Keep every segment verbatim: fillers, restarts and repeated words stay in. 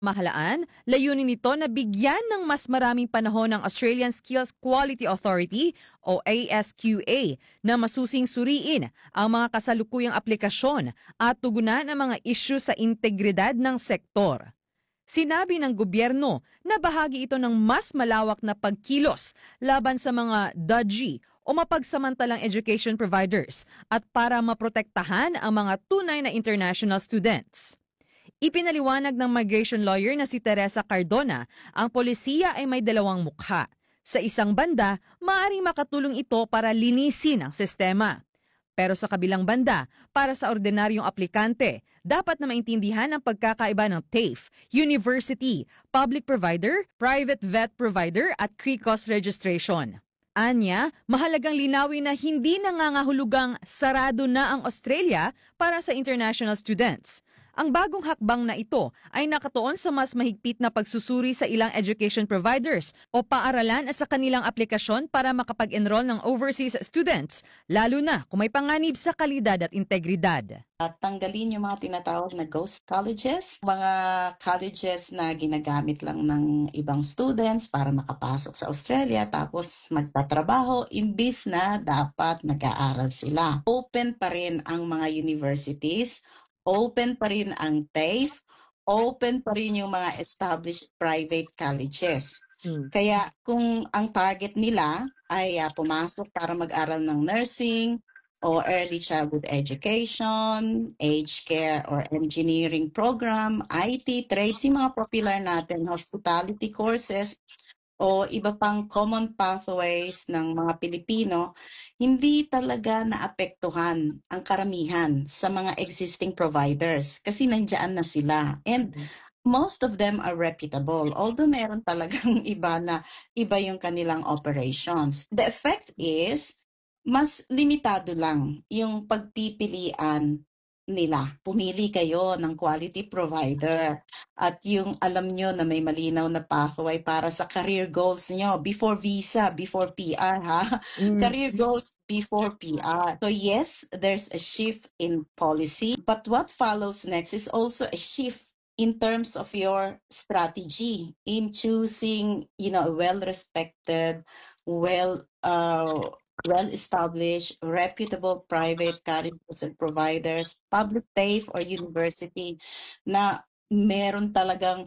Mahalaan, layunin nito na bigyan ng mas maraming panahon ng Australian Skills Quality Authority o A S Q A na masusing suriin ang mga kasalukuyang aplikasyon at tugunan ang mga isyu sa integridad ng sektor. Sinabi ng gobyerno na bahagi ito ng mas malawak na pagkilos laban sa mga dodgy o mapagsamantalang education providers at para maprotektahan ang mga tunay na international students. Ipinaliwanag ng migration lawyer na si Teresa Cardona, ang polisiya ay may dalawang mukha. Sa isang banda, maaaring makatulong ito para linisin ang sistema. Pero sa kabilang banda, para sa ordinaryong aplikante, dapat na maintindihan ang pagkakaiba ng TAFE, University, Public Provider, Private Vet Provider at C R I C O S registration. Anya, mahalagang linawin na hindi nangangahulugang sarado na ang Australia para sa international students. Ang bagong hakbang na ito ay nakatuon sa mas mahigpit na pagsusuri sa ilang education providers o paaralan at sa kanilang aplikasyon para makapag-enroll ng overseas students, lalo na kung may panganib sa kalidad at integridad. At tanggalin yung mga tinatawag na ghost colleges, mga colleges na ginagamit lang ng ibang students para makapasok sa Australia tapos magtatrabaho imbis na dapat nag-aaral sila. Open pa rin ang mga universities, open pa rin ang TAFE, open pa rin yung mga established private colleges. Hmm. Kaya kung ang target nila ay uh, pumasok para mag-aral ng nursing o early childhood education, aged care or engineering program, I T, trades, yung mga popular natin, hospitality courses, o iba pang common pathways ng mga Pilipino, hindi talaga naapektuhan ang karamihan sa mga existing providers kasi nandiyan na sila. And most of them are reputable, although meron talagang iba na iba yung kanilang operations. The effect is, mas limitado lang yung pagpipilian nila. Pumili kayo ng quality provider at yung alam nyo na may malinaw na pathway para sa career goals nyo before visa, before P R ha. Mm. Career goals before P R. So yes, there's a shift in policy, but what follows next is also a shift in terms of your strategy in choosing, you know, a well-respected, well uh well-established, reputable private colleges and providers, public TAFE or university na meron talagang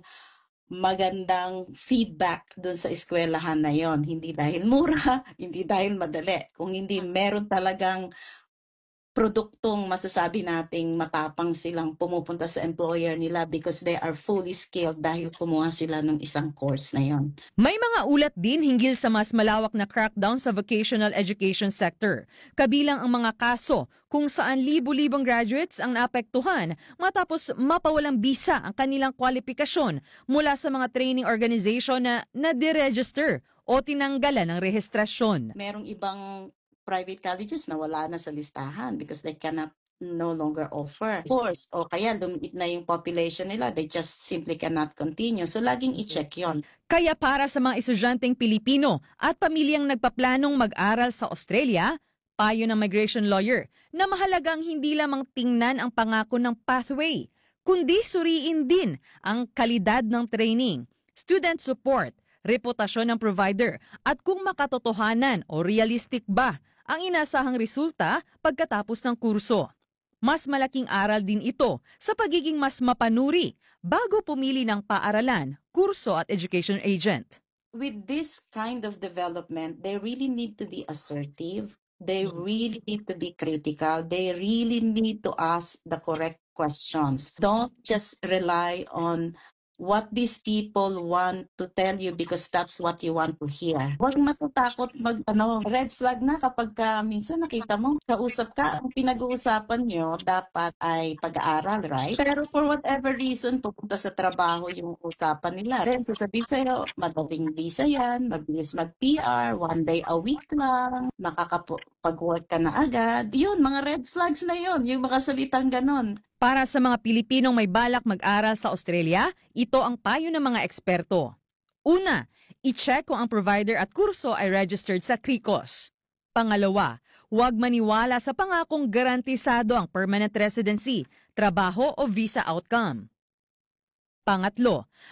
magandang feedback dun sa eskwelahan na yon. Hindi dahil mura, hindi dahil madali. Kung hindi meron talagang produktong masasabi nating matapang silang pumupunta sa employer nila because they are fully skilled dahil kumuha sila ng isang course na yon. May mga ulat din hinggil sa mas malawak na crackdown sa vocational education sector. Kabilang ang mga kaso kung saan libu-libong graduates ang naapektuhan matapos mapawalang bisa ang kanilang kwalifikasyon mula sa mga training organization na na-deregister o tinanggalan ng rehistrasyon. Merong ibang private colleges na wala na sa listahan because they cannot no longer offer course o kaya lumiit na yung population nila, they just simply cannot continue. So laging i-check yon. Kaya para sa mga estudyanteng Pilipino at pamilyang nagpaplanong mag-aral sa Australia, payo ng migration lawyer na mahalagang hindi lamang tingnan ang pangako ng pathway, kundi suriin din ang kalidad ng training, student support, reputasyon ng provider at kung makatotohanan o realistic ba ang inasahang resulta pagkatapos ng kurso. Mas malaking aral din ito sa pagiging mas mapanuri bago pumili ng paaralan, kurso at education agent. With this kind of development, they really need to be assertive. They really need to be critical. They really need to ask the correct questions. Don't just rely on what these people want to tell you because that's what you want to hear. Huwag matatakot mag, ano, red flag na kapag ka, minsan nakita mo, kausap ka, ang pinag-uusapan nyo dapat ay pag-aaral, right? Pero for whatever reason, pupunta sa trabaho yung usapan nila. Then sasabihin sa'yo, madaling visa yan, mabilis mag-P R, one day a week lang, makakapag-work ka na agad. Yun, mga red flags na yun, yung makasalitang ganon. Para sa mga Pilipinong may balak mag-aral sa Australia, ito ang payo ng mga eksperto. Una, i-check kung ang provider at kurso ay registered sa C R I C O S. Pangalawa, huwag maniwala sa pangakong garantisado ang permanent residency, trabaho o visa outcome. Pangatlo,